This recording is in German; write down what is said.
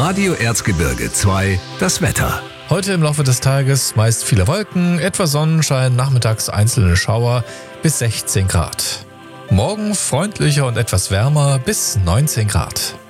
Radio Erzgebirge 2, das Wetter. Heute im Laufe des Tages meist viele Wolken, etwas Sonnenschein, nachmittags einzelne Schauer bis 16 Grad. Morgen freundlicher und etwas wärmer bis 19 Grad.